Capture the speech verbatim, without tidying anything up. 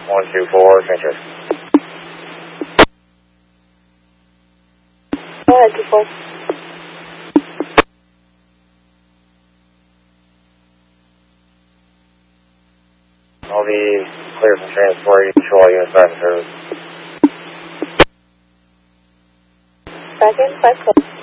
one two four, transfer. Go ahead, two four. I'll be clear from transport. You control all units back in service. Back in, five close.